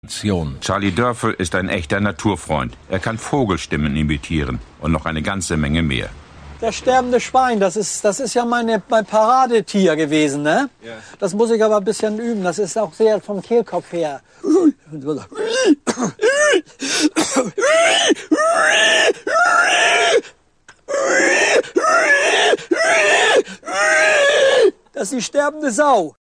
Charlie Dörfel ist ein echter Naturfreund. Er kann Vogelstimmen imitieren und noch eine ganze Menge mehr. Das sterbende Schwein, das ist ja mein Paradetier gewesen, ne? Ja. Das muss ich aber ein bisschen üben. Das ist auch sehr vom Kehlkopf her. Das ist die sterbende Sau.